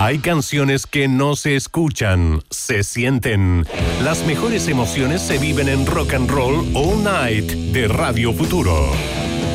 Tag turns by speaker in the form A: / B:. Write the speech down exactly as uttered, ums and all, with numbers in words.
A: Hay canciones que no se escuchan, se sienten. Las mejores emociones se viven en Rock and Roll All Night de Radio Futuro.